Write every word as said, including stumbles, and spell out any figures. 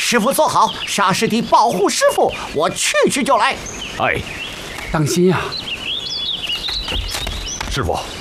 师傅坐好，沙师弟保护师傅，我去去就来。 哎， 当心呀！ 师傅，